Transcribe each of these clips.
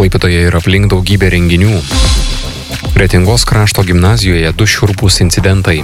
Klaipėdoje ir aplink daugybė renginių. Kretingos krašto gimnazijoje 2 šiurpūs incidentai.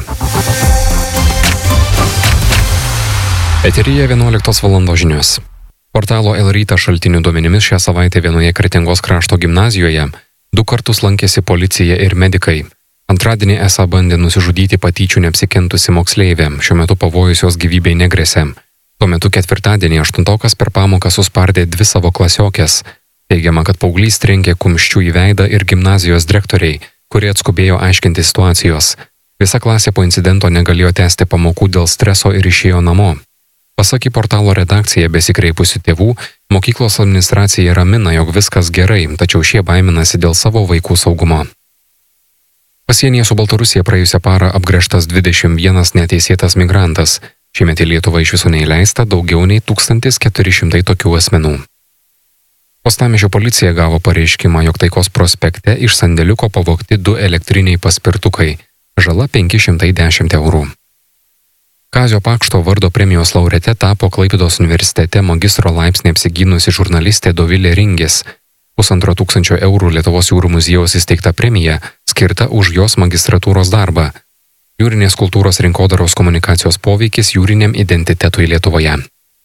Eteryje 11 valandos žinios. Portalo El Rytas šaltinių duomenimis šią savaitę vienoje Kretingos krašto gimnazijoje 2 kartus lankėsi policija ir medikai. Antradienį esą bandė nusižudyti patyčių neapsikentusi moksleivė, šiuo metu pavojus jos gyvybei negresė. Tuo metu ketvirtadienį 8-okas per pamoką suspardė 2 savo klasiokės. Teigiama, kad paauglys trenkė kumščiu į veidą ir gimnazijos direktoriai, kurie atskubėjo aiškinti situacijos. Visa klasė po incidento negalėjo tęsti pamokų dėl streso ir išėjo namo. Pasak į portalo redakciją besikreipusių tėvų, mokyklos administracija ramina, jog viskas gerai, tačiau šie baiminasi dėl savo vaikų saugumo. Pasienyje su Baltarusija praėjusią parą apgręžtas 21 neteisėtas migrantas. Šiemet į Lietuvą iš viso neįleista daugiau nei 1400 tokių asmenų. Uostamiesčio policija gavo pareiškimą, jog Taikos prospekte iš sandėliuko pavogti 2 elektriniai paspirtukai. Žala 510 eurų. Kazio Pakšto vardo premijos laureate tapo Klaipėdos universitete magistro laipsnį apsigynusi žurnalistė Dovilė Ringis. 1500 eurų Lietuvos jūrų muziejaus įsteigta premija skirta už jos magistratūros darbą. Jūrinės kultūros rinkodaros komunikacijos poveikis jūriniam identitetui Lietuvoje.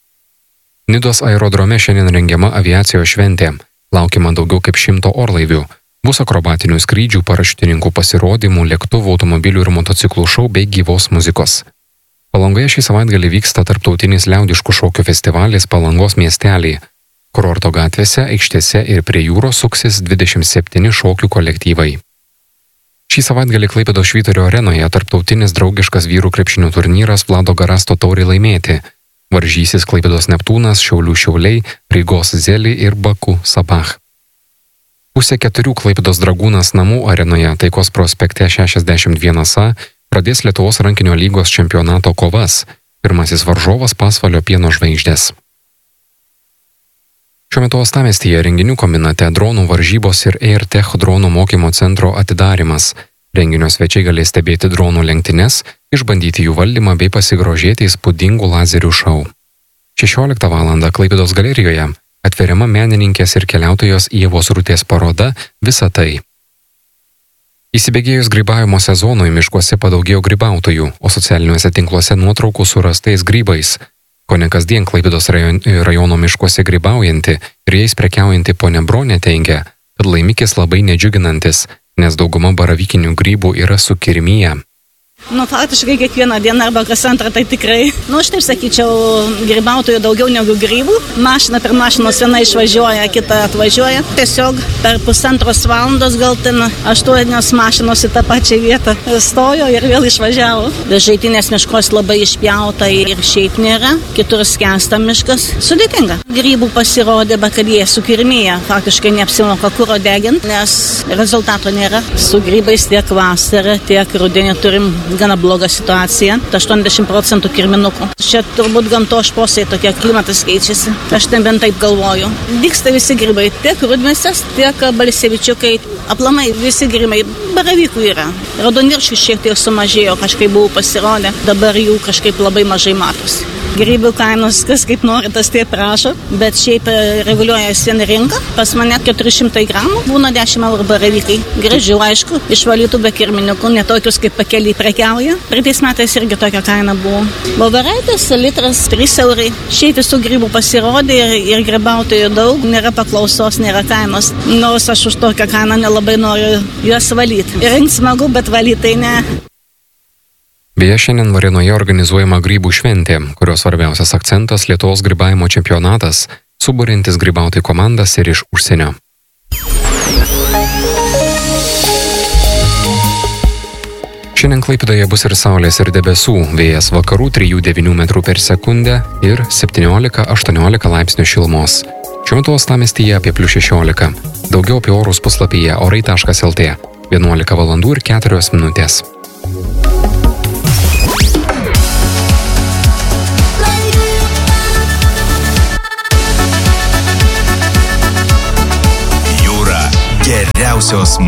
Nidos aerodrome šiandien rengiama aviacijos šventė. Laukiama daugiau kaip 100 orlaivių. Bus akrobatinių skrydžių, parašiutininkų pasirodymų, lėktuvų, automobilių ir motociklų šou bei gyvos muzikos. Palangoje šį savaitgalį vyksta tarptautinis liaudiškų šokių festivalis Palangos miestelį. Kurorto gatvėse, aikštėse ir prie jūros suksis 27 šokių kolektyvai. Šį savaitgalį Klaipėdos Švyturio arenoje tarptautinis draugiškas vyrų krepšinio turnyras Vlado Garasto taurė laimėti. Varžysis Klaipėdos Neptūnas, Šiaulių Šiauliai, Rygos Zeli ir Baku Sabah. 3:30 Klaipėdos Dragūnas namų arenoje Taikos prospekte 61A pradės Lietuvos rankinio lygos čempionato kovas. Pirmasis varžovas Pasvalio Pieno Žvaigždės. Šiuo metu Uostamiestyje renginių kombinate dronų varžybos ir AirTech dronų mokymo centro atidarimas. Renginio svečiai galės stebėti dronų lenktynes, išbandyti jų valdymą bei pasigrožėti įspūdingų lazerių šou. 16 val. Klaipėdos galerijoje atveriama menininkės ir keliautojos Ievos Rutės paroda Visa tai. Įsibėgėjus grybavimo sezonui miškuose padaugėjo grybautojų, o socialiniuose tinkluose nuotraukų su rastais grybais. Kone kasdien Klaipėdos rajono miškuose grybaujanti ir jais prekiaujanti ponia Bronė teigia, kad laimikis labai nedžiuginantis, nes dauguma baravykinių grybų yra sukirmyje. Faktiškai kiekvieną dieną arba kas antrą tai tikrai. Aš taip sakyčiau, grybautojų daugiau negu grybų. Mašina per mašinos viena išvažiuoja, kita atvažiuoja. Tiesiog per 1,5 valandos gal ten 8 mašinos į tą pačią vietą stojo ir vėl išvažiavo. Žaitinės miškos labai išpjauta ir šiaip nėra. Kitur skęsta miškas. Sudėtinga. Grybų pasirodė, bet kad jie sukirmėja. Faktiškai neapsimoka kuro deginti, nes rezultato nėra. Su grybais tiek vasarą, tiek rudenį turim gana blogą situaciją, 80% kirminukų. Čia turbūt gamtos šposai tokie, klimatas keičiasi. Aš bent taip galvoju. Dygsta visi grybai, tiek rudmėsės, tiek balsevičiukai, aplamai visi grybai, baravykų yra. Raudonviršių šiek tiek sumažėjo, kažkaip buvo pasirodę, dabar jų kažkaip labai mažai matosi. Grybų kainos, kas kaip nori, tas taip prašo, bet šiaip reguliuoja sen rinka. Pas mane 400 gramų, būna 10 eurų baravykai. Gražių, aišku, išvalytų be kirminiukų, netokius kaip pakeliai prekiauja. Praeitais metais irgi tokia kaina buvo. Voveraitės litras 3 eurai. Šiaip visų grybų pasirodė ir grybautojų daug, nėra paklausos, nėra kainos. Nors aš už tokią kainą nelabai noriu juos valyti. Rinkti smagu, bet valyti tai ne. Beje, šiandien Varėnoje organizuojama grybų šventė, kurios svarbiausias akcentas Lietuvos grybavimo čempionatas, suburiantis grybautojų komandas ir iš užsienio. Šiandien Klaipėdoje bus ir saulės ir debesų, vėjas vakarų 3–9 metrų per sekundę ir 17–18 laipsnių šilumos. Šiuo metu Uostamiestyje apie +16. Daugiau apie orus puslapyje orai.lt. 11 valandų ir 4 minutės. Geriausios